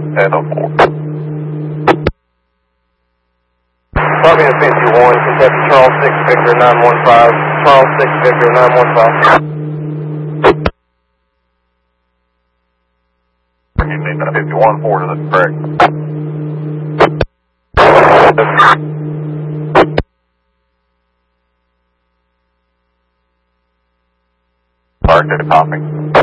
1004. Copy at 51, Kentucky Charles 6 Victor 915, Charles 6 Victor 915. You need that 51 forward, is that correct? Alright, good copy.